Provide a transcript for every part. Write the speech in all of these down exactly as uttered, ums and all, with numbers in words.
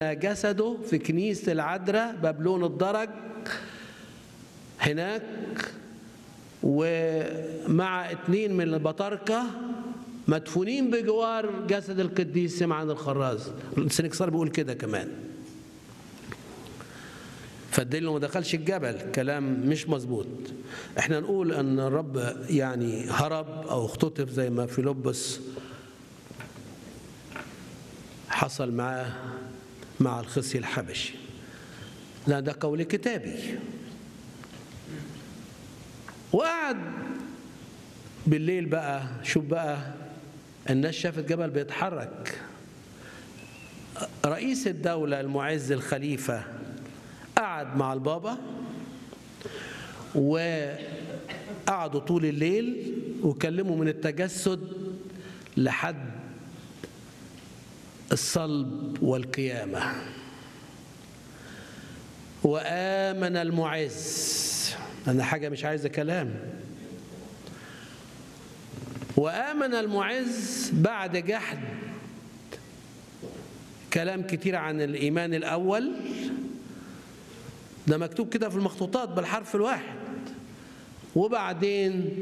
جسده في كنيسة العذراء بابلون الدرج هناك، ومع اتنين من البطاركة مدفونين بجوار جسد القديس سمعان الخراز. السنكسار بيقول كده كمان. فالدليل ما دخلش الجبل، كلام مش مظبوط. احنا نقول ان الرب يعني هرب او اختطف زي ما فيلبس حصل معاه مع الخصي الحبشي. لا، ده قول كتابي. وقعد بالليل بقى، شوف بقى الناس شافت جبل بيتحرك. رئيس الدولة المعز الخليفة قعد مع البابا وقعدوا طول الليل وكلموا من التجسد لحد الصلب والقيامة. وآمن المعز، أنا حاجة مش عايزة كلام. وآمن المعز بعد جحد كلام كتير عن الإيمان الأول. ده مكتوب كده في المخطوطات بالحرف الواحد. وبعدين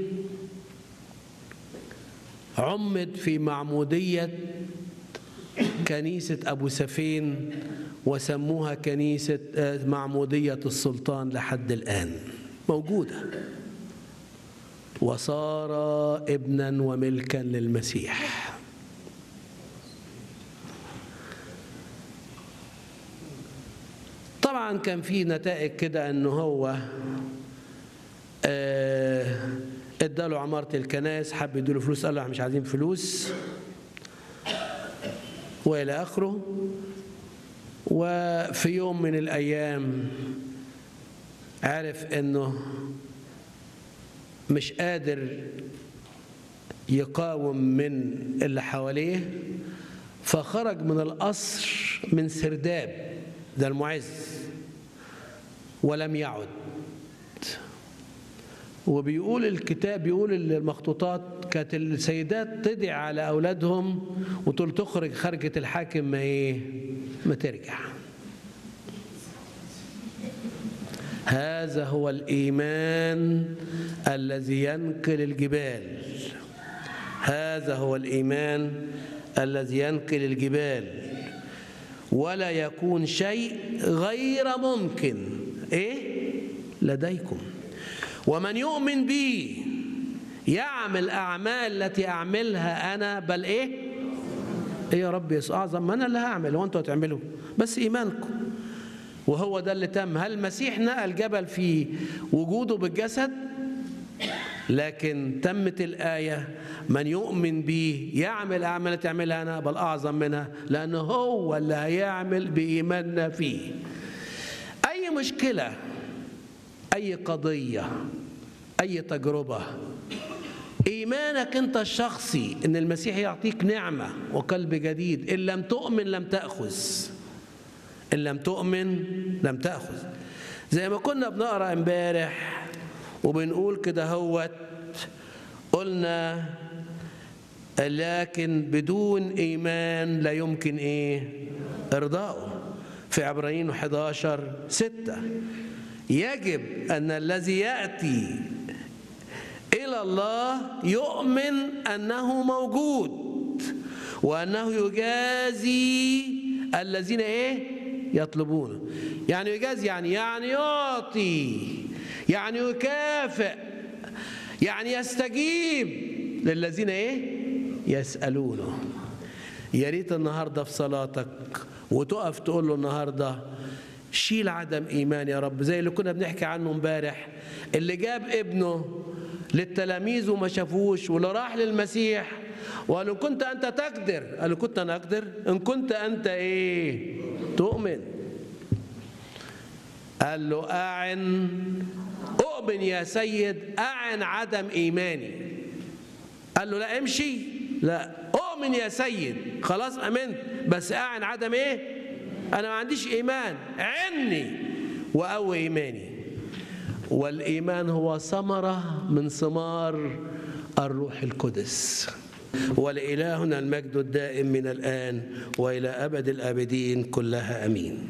عمد في معمودية كنيسة أبو سفين وسموها كنيسة معمودية السلطان لحد الآن موجودة، وصار ابنا وملكا للمسيح. طبعا كان في نتائج كده انه هو اداله عمارة الكنائس، حب يديله فلوس، قال له احنا مش عايزين فلوس والى اخره. وفي يوم من الايام عرف انه مش قادر يقاوم من اللي حواليه، فخرج من القصر من سرداب ده المعز ولم يعد. وبيقول الكتاب، بيقول المخطوطات، كانت السيدات تدعي على اولادهم وتقول تخرج خرجة الحاكم ما ايه ما ترجع. هذا هو الإيمان الذي ينقل الجبال. هذا هو الإيمان الذي ينقل الجبال. ولا يكون شيء غير ممكن إيه لديكم. ومن يؤمن بي يعمل أعمال التي أعملها أنا، بل إيه إيه يا رب يسوع أعظم ما أنا اللي هعمل وأنتوا هتعملوا، بس إيمانكم. وهو ده اللي تم. هل المسيح نقل جبل في وجوده بالجسد؟ لكن تمت الآية من يؤمن بي يعمل أعمال تعملها أنا بل أعظم منها، لأنه هو اللي هيعمل بإيماننا فيه. أي مشكلة، أي قضية، أي تجربة، إيمانك أنت الشخصي إن المسيح يعطيك نعمة وقلب جديد. إن لم تؤمن لم تأخذ. إن لم تؤمن لم تأخذ. زي ما كنا بنقرأ امبارح وبنقول كده هوت، قلنا لكن بدون إيمان لا يمكن إيه إرضاؤه. في عبرانيين واحد عشر ستة يجب أن الذي يأتي إلى الله يؤمن أنه موجود وأنه يجازي الذين إيه يطلبونه. يعني يجازي يعني يعني يعطي، يعني يكافئ، يعني يستجيب للذين ايه يسألونه. يا ريت النهارده في صلاتك وتقف تقول له النهارده شيل عدم ايمان يا رب، زي اللي كنا بنحكي عنه امبارح، اللي جاب ابنه للتلاميذ وما شافوش، واللي راح للمسيح وقال له كنت انت تقدر، قال له كنت انا اقدر ان كنت انت ايه تؤمن. قال له أعن أؤمن يا سيد، أعن عدم إيماني. قال له لا امشي، لا أؤمن يا سيد، خلاص أمنت، بس أعن عدم إيه أنا ما عنديش إيمان، عني وقوي إيماني. والإيمان هو ثمرة من ثمار الروح القدس. ولإلهنا المجد الدائم من الآن وإلى أبد الآبدين كلها أمين.